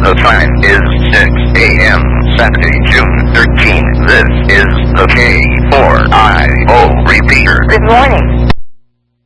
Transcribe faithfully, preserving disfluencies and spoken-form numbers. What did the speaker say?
The time is six a m Saturday, June thirteenth. This is the K four I O repeater. Good morning.